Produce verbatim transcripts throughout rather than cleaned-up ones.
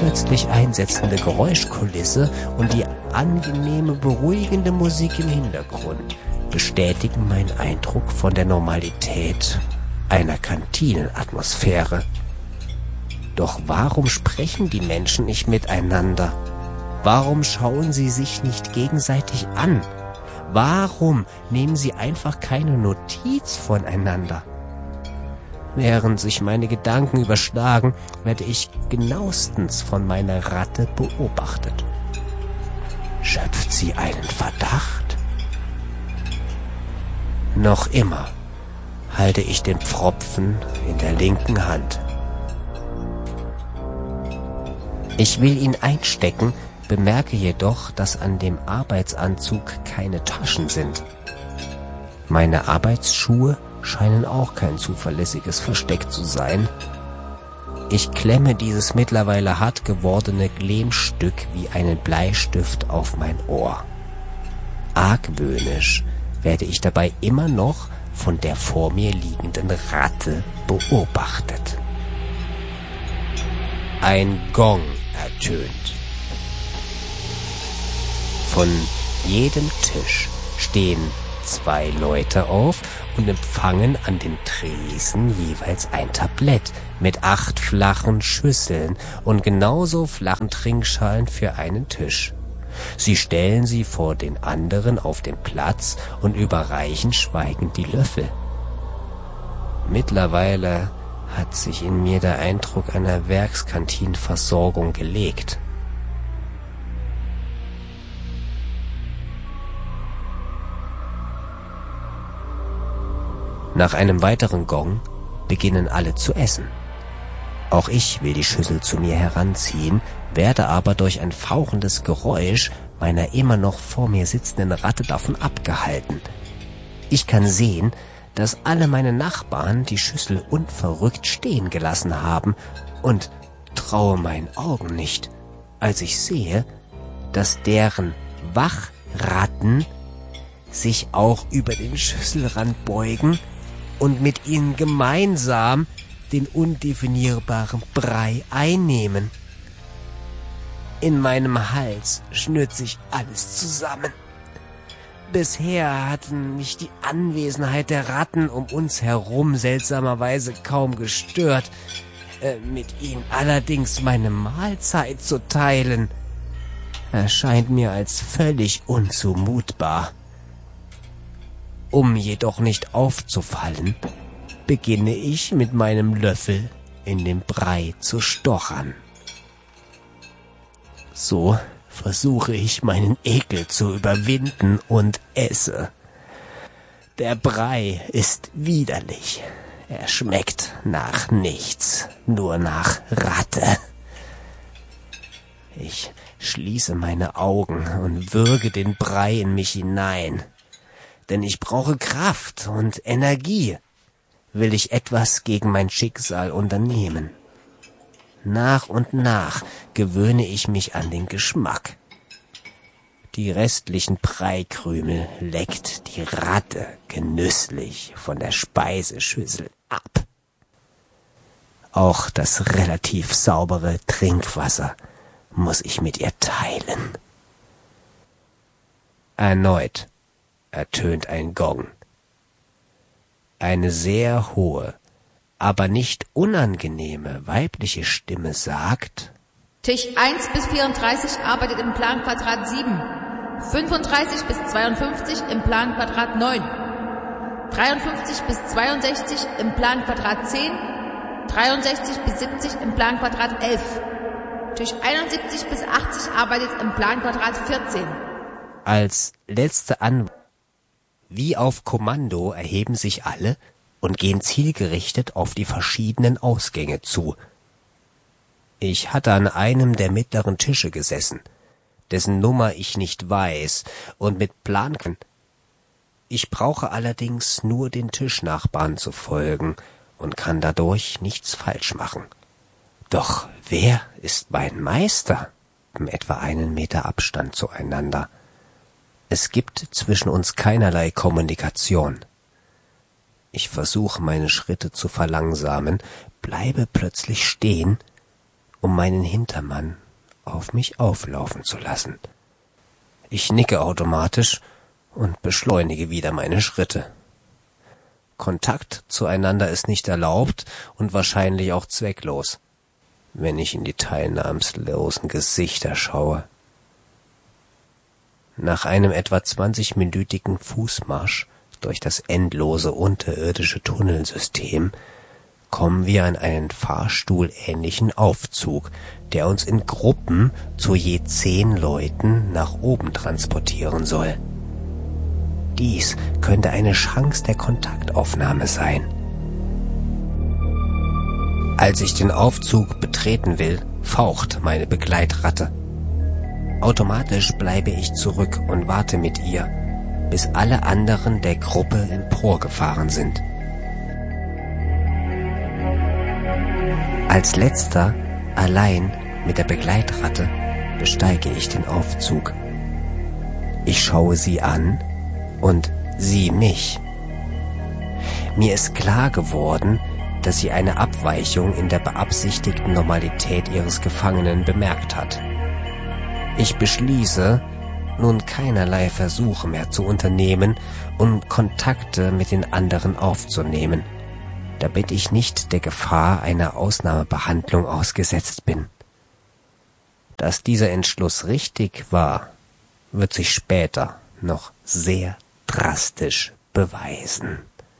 plötzlich einsetzende Geräuschkulisse und die angenehme, beruhigende Musik im Hintergrund bestätigen meinen Eindruck von der Normalität einer Kantinenatmosphäre. Doch warum sprechen die Menschen nicht miteinander? Warum schauen sie sich nicht gegenseitig an? Warum nehmen sie einfach keine Notiz voneinander? Während sich meine Gedanken überschlagen, werde ich genauestens von meiner Ratte beobachtet. Schöpft sie einen Verdacht? Noch immer halte ich den Pfropfen in der linken Hand. Ich will ihn einstecken, bemerke jedoch, dass an dem Arbeitsanzug keine Taschen sind. Meine Arbeitsschuhe scheinen auch kein zuverlässiges Versteck zu sein. Ich klemme dieses mittlerweile hart gewordene Glemstück wie einen Bleistift auf mein Ohr. Argwöhnisch werde ich dabei immer noch von der vor mir liegenden Ratte beobachtet. Ein Gong ertönt. Von jedem Tisch stehen zwei Leute auf und empfangen an den Tresen jeweils ein Tablett mit acht flachen Schüsseln und genauso flachen Trinkschalen für einen Tisch. Sie stellen sie vor den anderen auf den Platz und überreichen schweigend die Löffel. Mittlerweile hat sich in mir der Eindruck einer Werkskantinenversorgung gelegt. Nach einem weiteren Gong beginnen alle zu essen. Auch ich will die Schüssel zu mir heranziehen, werde aber durch ein fauchendes Geräusch meiner immer noch vor mir sitzenden Ratte davon abgehalten. Ich kann sehen, dass alle meine Nachbarn die Schüssel unverrückt stehen gelassen haben und traue meinen Augen nicht, als ich sehe, dass deren Wachratten sich auch über den Schüsselrand beugen und mit ihnen gemeinsam den undefinierbaren Brei einnehmen. In meinem Hals schnürt sich alles zusammen. Bisher hatten mich die Anwesenheit der Ratten um uns herum seltsamerweise kaum gestört, äh, mit ihnen allerdings meine Mahlzeit zu teilen, erscheint mir als völlig unzumutbar. Um jedoch nicht aufzufallen, beginne ich mit meinem Löffel in den Brei zu stochern. So versuche ich meinen Ekel zu überwinden und esse. Der Brei ist widerlich. Er schmeckt nach nichts, nur nach Ratte. Ich schließe meine Augen und würge den Brei in mich hinein. Denn ich brauche Kraft und Energie, will ich etwas gegen mein Schicksal unternehmen. Nach und nach gewöhne ich mich an den Geschmack. Die restlichen Breikrümel leckt die Ratte genüsslich von der Speiseschüssel ab. Auch das relativ saubere Trinkwasser muss ich mit ihr teilen. Erneut ertönt ein Gong. Eine sehr hohe, aber nicht unangenehme weibliche Stimme sagt: Tisch eins bis vierunddreißig arbeitet im Planquadrat sieben, fünfunddreißig bis zweiundfünfzig im Planquadrat neun, dreiundfünfzig bis zweiundsechzig im Planquadrat zehn, dreiundsechzig bis siebzig im Planquadrat elf. Tisch einundsiebzig bis achtzig arbeitet im Planquadrat vierzehn. Als letzte Anweisung, wie auf Kommando, erheben sich alle und gehen zielgerichtet auf die verschiedenen Ausgänge zu. Ich hatte an einem der mittleren Tische gesessen, dessen Nummer ich nicht weiß, und mit Plan. Ich brauche allerdings nur den Tischnachbarn zu folgen und kann dadurch nichts falsch machen. Doch wer ist mein Meister? Um etwa einen Meter Abstand zueinander. Es gibt zwischen uns keinerlei Kommunikation. Ich versuche, meine Schritte zu verlangsamen, bleibe plötzlich stehen um meinen Hintermann auf mich auflaufen zu lassen. Ich nicke automatisch und beschleunige wieder meine Schritte. Kontakt zueinander ist nicht erlaubt und wahrscheinlich auch zwecklos, wenn ich in die teilnahmslosen Gesichter schaue. Nach einem etwa zwanzigminütigen Fußmarsch durch das endlose unterirdische Tunnelsystem kommen wir an einen fahrstuhlähnlichen Aufzug, der uns in Gruppen zu je zehn Leuten nach oben transportieren soll. Dies könnte eine Chance der Kontaktaufnahme sein. Als ich den Aufzug betreten will, faucht meine Begleitratte. Automatisch bleibe ich zurück und warte mit ihr, bis alle anderen der Gruppe emporgefahren sind. Als letzter, allein mit der Begleitratte, besteige ich den Aufzug. Ich schaue sie an und sie mich. Mir ist klar geworden, dass sie eine Abweichung in der beabsichtigten Normalität ihres Gefangenen bemerkt hat. Ich beschließe, nun keinerlei Versuche mehr zu unternehmen, um Kontakte mit den anderen aufzunehmen, damit ich nicht der Gefahr einer Ausnahmebehandlung ausgesetzt bin. Dass dieser Entschluss richtig war, wird sich später noch sehr drastisch beweisen.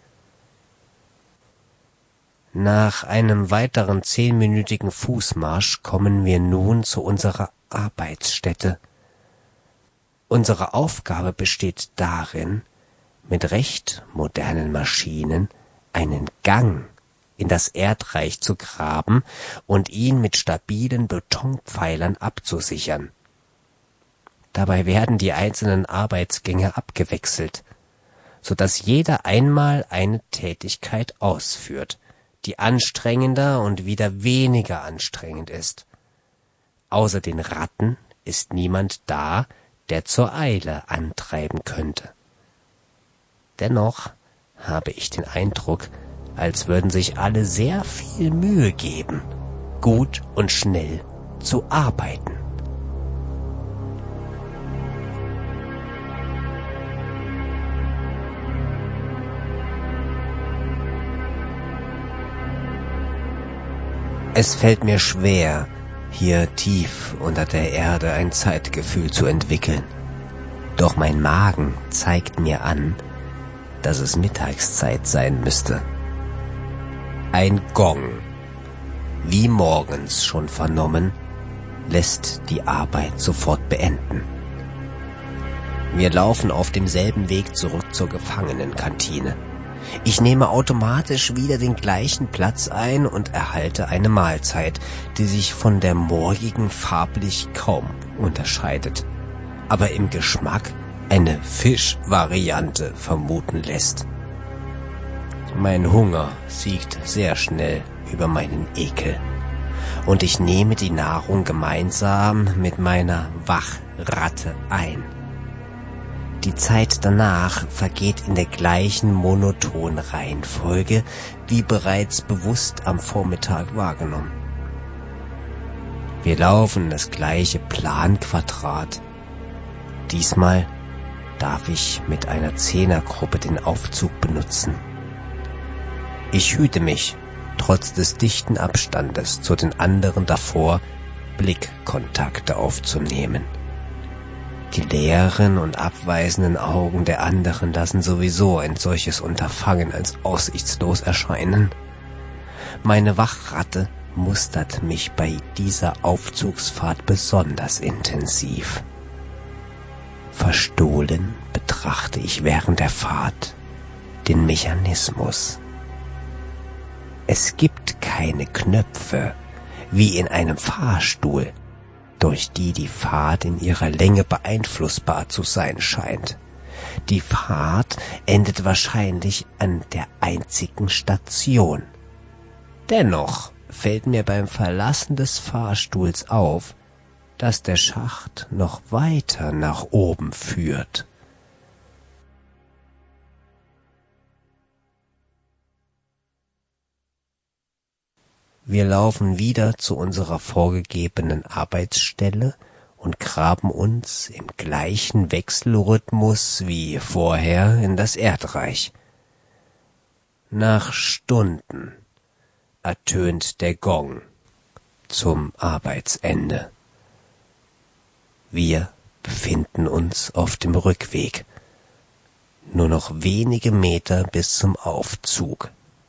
Nach einem weiteren zehnminütigen Fußmarsch kommen wir nun zu unserer Arbeitsstätte. Unsere Aufgabe besteht darin, mit recht modernen Maschinen einen Gang in das Erdreich zu graben und ihn mit stabilen Betonpfeilern abzusichern. Dabei werden die einzelnen Arbeitsgänge abgewechselt, so dass jeder einmal eine Tätigkeit ausführt, die anstrengender und wieder weniger anstrengend ist. Außer den Ratten ist niemand da, der zur Eile antreiben könnte. Dennoch habe ich den Eindruck, als würden sich alle sehr viel Mühe geben, gut und schnell zu arbeiten. Es fällt mir schwer, hier tief unter der Erde ein Zeitgefühl zu entwickeln. Doch mein Magen zeigt mir an, dass es Mittagszeit sein müsste. Ein Gong, wie morgens schon vernommen, lässt die Arbeit sofort beenden. Wir laufen auf demselben Weg zurück zur Gefangenenkantine. Ich nehme automatisch wieder den gleichen Platz ein und erhalte eine Mahlzeit, die sich von der morgigen farblich kaum unterscheidet, aber im Geschmack eine Fischvariante vermuten lässt. Mein Hunger siegt sehr schnell über meinen Ekel und ich nehme die Nahrung gemeinsam mit meiner Wachratte ein. Die Zeit danach vergeht in der gleichen monotonen Reihenfolge wie bereits bewusst am Vormittag wahrgenommen. Wir laufen das gleiche Planquadrat. Diesmal darf ich mit einer Zehnergruppe den Aufzug benutzen. Ich hüte mich, trotz des dichten Abstandes zu den anderen davor, Blickkontakte aufzunehmen. Die leeren und abweisenden Augen der anderen lassen sowieso ein solches Unterfangen als aussichtslos erscheinen. Meine Wachratte mustert mich bei dieser Aufzugsfahrt besonders intensiv. Verstohlen betrachte ich während der Fahrt den Mechanismus. Es gibt keine Knöpfe, wie in einem Fahrstuhl, durch die die Fahrt in ihrer Länge beeinflussbar zu sein scheint. Die Fahrt endet wahrscheinlich an der einzigen Station. Dennoch fällt mir beim Verlassen des Fahrstuhls auf, dass der Schacht noch weiter nach oben führt. Wir laufen wieder zu unserer vorgegebenen Arbeitsstelle und graben uns im gleichen Wechselrhythmus wie vorher in das Erdreich. Nach Stunden ertönt der Gong zum Arbeitsende. Wir befinden uns auf dem Rückweg. Nur noch wenige Meter bis zum Aufzug.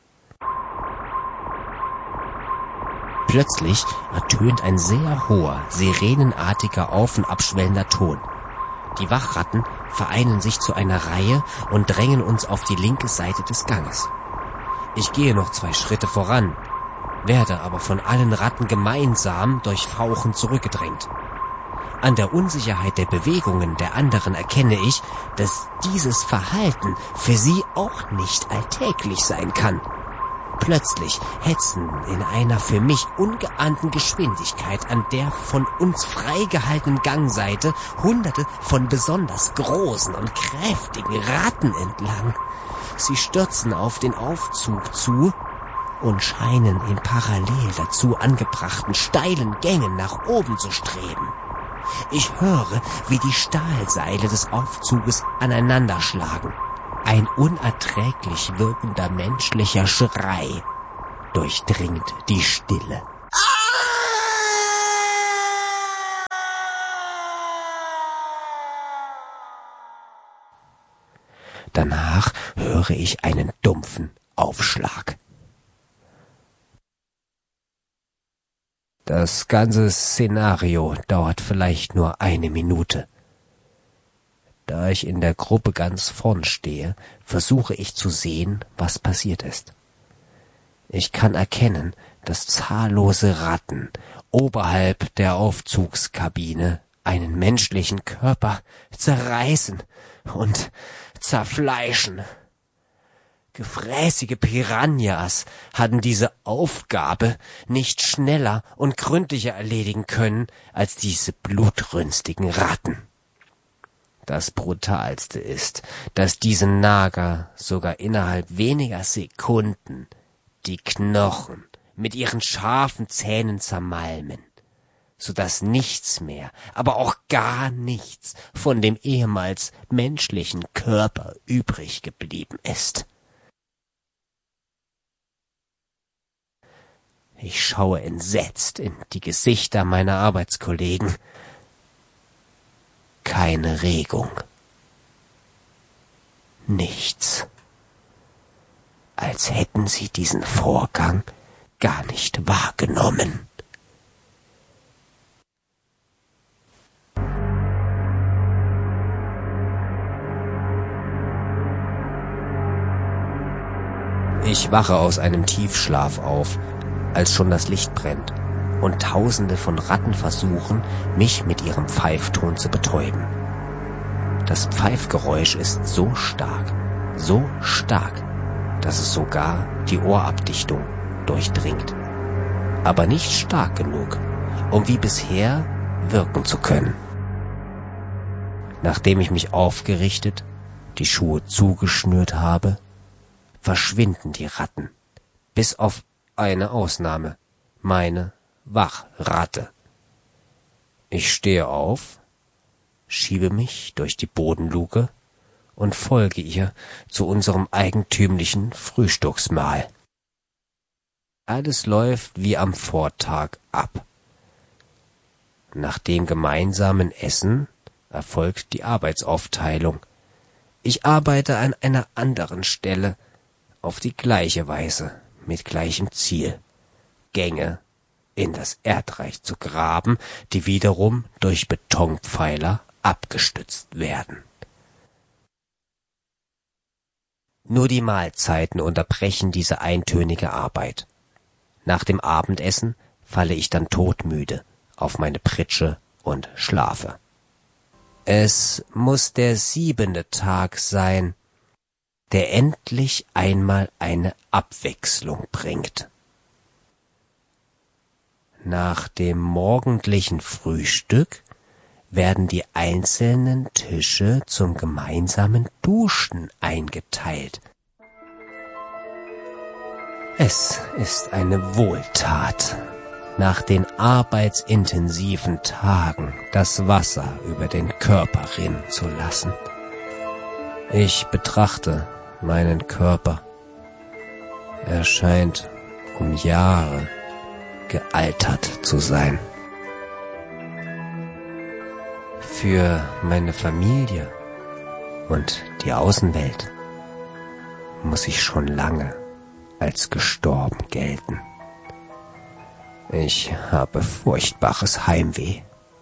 Plötzlich ertönt ein sehr hoher, sirenenartiger, auf- und abschwellender Ton. Die Wachratten vereinen sich zu einer Reihe und drängen uns auf die linke Seite des Ganges. Ich gehe noch zwei Schritte voran, werde aber von allen Ratten gemeinsam durch Fauchen zurückgedrängt. An der Unsicherheit der Bewegungen der anderen erkenne ich, dass dieses Verhalten für sie auch nicht alltäglich sein kann. Plötzlich hetzen in einer für mich ungeahnten Geschwindigkeit an der von uns freigehaltenen Gangseite Hunderte von besonders großen und kräftigen Ratten entlang. Sie stürzen auf den Aufzug zu und scheinen in parallel dazu angebrachten steilen Gängen nach oben zu streben. Ich höre, wie die Stahlseile des Aufzuges aneinanderschlagen. Ein unerträglich wirkender menschlicher Schrei durchdringt die Stille. Danach höre ich einen dumpfen Aufschlag. Das ganze Szenario dauert vielleicht nur eine Minute. Da ich in der Gruppe ganz vorn stehe, versuche ich zu sehen, was passiert ist. Ich kann erkennen, dass zahllose Ratten oberhalb der Aufzugskabine einen menschlichen Körper zerreißen und zerfleischen. Gefräßige Piranhas hatten diese Aufgabe nicht schneller und gründlicher erledigen können als diese blutrünstigen Ratten. Das Brutalste ist, dass diese Nager sogar innerhalb weniger Sekunden die Knochen mit ihren scharfen Zähnen zermalmen, so dass nichts mehr, aber auch gar nichts von dem ehemals menschlichen Körper übrig geblieben ist. Ich schaue entsetzt in die Gesichter meiner Arbeitskollegen. Keine Regung. Nichts. Als hätten sie diesen Vorgang gar nicht wahrgenommen. Ich wache aus einem Tiefschlaf auf, als schon das Licht brennt und Tausende von Ratten versuchen, mich mit ihrem Pfeifton zu betäuben. Das Pfeifgeräusch ist so stark, so stark, dass es sogar die Ohrabdichtung durchdringt. Aber nicht stark genug, um wie bisher wirken zu können. Nachdem ich mich aufgerichtet, die Schuhe zugeschnürt habe, verschwinden die Ratten, bis auf eine Ausnahme, meine Wachratte. Ich stehe auf, schiebe mich durch die Bodenluke und folge ihr zu unserem eigentümlichen Frühstücksmahl. Alles läuft wie am Vortag ab. Nach dem gemeinsamen Essen erfolgt die Arbeitsaufteilung. Ich arbeite an einer anderen Stelle, auf die gleiche Weise, mit gleichem Ziel, Gänge in das Erdreich zu graben, die wiederum durch Betonpfeiler abgestützt werden. Nur die Mahlzeiten unterbrechen diese eintönige Arbeit. Nach dem Abendessen falle ich dann todmüde auf meine Pritsche und schlafe. Es muss der siebente Tag sein, der endlich einmal eine Abwechslung bringt. Nach dem morgendlichen Frühstück werden die einzelnen Tische zum gemeinsamen Duschen eingeteilt. Es ist eine Wohltat, nach den arbeitsintensiven Tagen das Wasser über den Körper rinnen zu lassen. Ich betrachte meinen Körper. Er scheint um Jahre gealtert zu sein. Für meine Familie und die Außenwelt muss ich schon lange als gestorben gelten. Ich habe furchtbares Heimweh.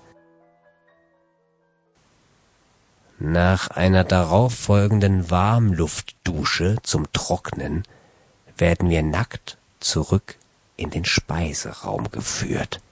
Nach einer darauffolgenden Warmluftdusche zum Trocknen werden wir nackt zurück in den Speiseraum geführt.